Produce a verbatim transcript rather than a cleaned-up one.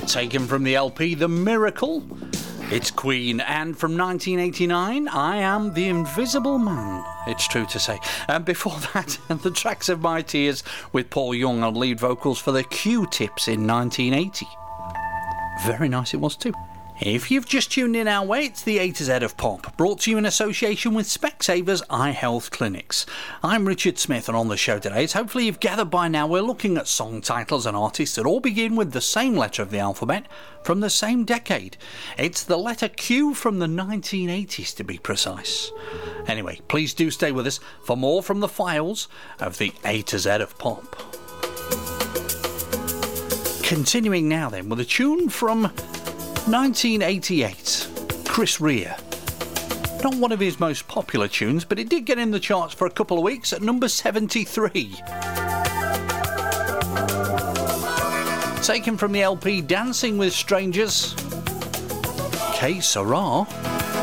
Taken from the L P The Miracle, it's Queen, and from nineteen eighty-nine, I Am the Invisible Man, it's true to say. And before that, The Tracks of My Tears with Paul Young on lead vocals for the Q-Tips in nineteen eighty. Very nice it was too. If you've just tuned in our way, it's the A to Z of Pop, brought to you in association with Specsavers Eye Health Clinics. I'm Richard Smith, and on the show today, as hopefully you've gathered by now, we're looking at song titles and artists that all begin with the same letter of the alphabet from the same decade. It's the letter Q from the nineteen eighties, to be precise. Anyway, please do stay with us for more from the files of the A to Z of Pop. Continuing now then with a tune from nineteen eighty-eight, Chris Rea. Not one of his most popular tunes, but it did get in the charts for a couple of weeks at number seventy-three. Taken from the L P Dancing with Strangers, Que Sera.